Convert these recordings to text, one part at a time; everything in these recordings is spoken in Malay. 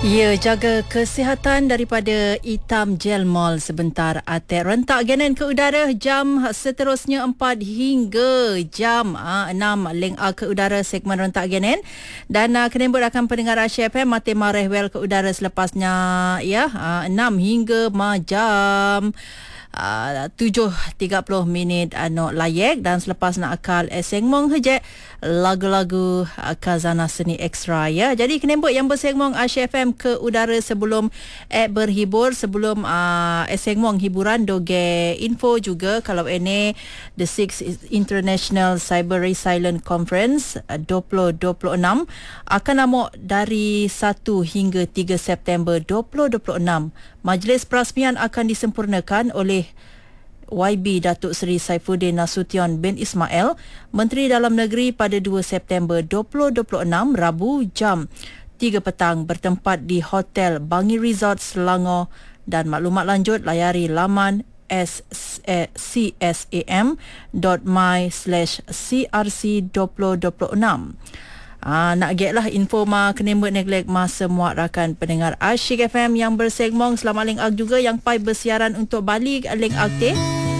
Ya, jaga kesihatan daripada hitam gel mall sebentar. Atek rentak ganan ke udara jam seterusnya 4 hingga jam 6 link ke udara segmen rentak ganan. Dan kenembut akan pendengar Asia FM mati mareh well ke udara selepasnya 6 hingga jam 7.30 minit layak. Dan selepas nak akal sengmong hejek lagu-lagu Khazanah Seni Ekstra ya. Jadi kenembut yang bersengmong Asia FM ke udara sebelum berhibur, sebelum sengmong hiburan doge info juga kalau ini the 6th International Cyber Resilience Conference 2026 akan nampak dari 1 hingga 3 September 2026. Majlis perasmian akan disempurnakan oleh YB Datuk Seri Saifuddin Nasution bin Ismail, Menteri Dalam Negeri pada 2 September 2026 Rabu jam 3 petang bertempat di Hotel Bangi Resort Selangor. Dan maklumat lanjut layari laman csam.my/crc2026. Nak get lah info kenembut neglek masa muat rakan pendengar Asyik FM yang bersegmong. Selamat link ag juga yang pai bersiaran untuk balik link aktif.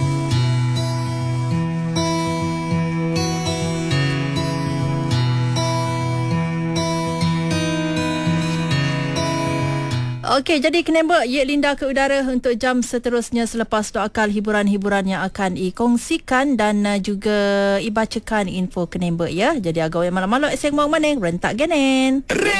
Okey, jadi kenembut Yek Linda ke udara untuk jam seterusnya selepas tu akal hiburan-hiburan yang akan dikongsikan dan juga dibacakan info kenembut ya. Jadi agak yang malam-malam sengmong maning rentak genen.